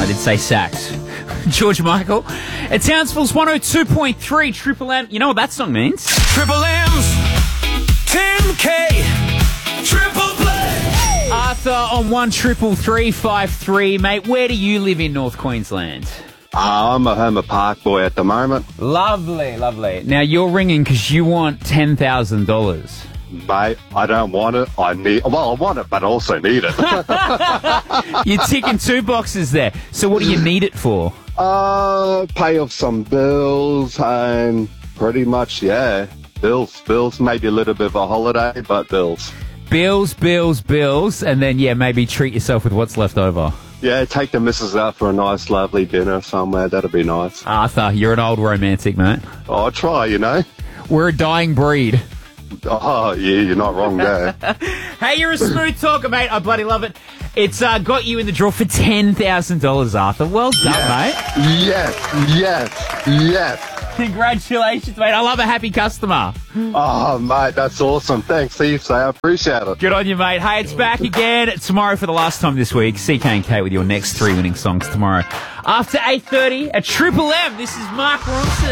I did say sax. George Michael. At Townsville's 102.3 Triple M. You know what that song means? Triple M's, Tim K, Triple Play. Arthur on 13353. Mate, where do you live in North Queensland? I'm a Homer Park boy at the moment. Lovely, lovely. Now, you're ringing because you want $10,000. Mate, I don't want it. I want it, but I also need it. You're ticking two boxes there. So what do you need it for? Pay off some bills and pretty much, yeah, bills. Maybe a little bit of a holiday, but bills. Bills, and then, yeah, maybe treat yourself with what's left over. Yeah, take the missus out for a nice, lovely dinner somewhere. That'd be nice. Arthur, you're an old romantic, mate. I'll try, you know. We're a dying breed. Oh, yeah, you're not wrong there. Hey, you're a smooth talker, mate. I bloody love it. It's got you in the draw for $10,000, Arthur. Well done, mate. Yes. Congratulations, mate. I love a happy customer. Oh, mate, that's awesome. Thanks, Steve. I appreciate it. Good on you, mate. Hey, it's back again tomorrow for the last time this week. CK and Kate with your next 3 winning songs tomorrow. After 8:30 at Triple M, this is Mark Ronson.